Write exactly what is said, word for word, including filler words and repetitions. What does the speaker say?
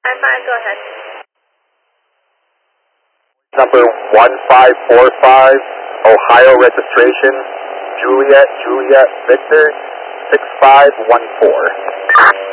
I five, go ahead. Number one five four five, Ohio registration, Juliet, Juliet, Victor, six five one four.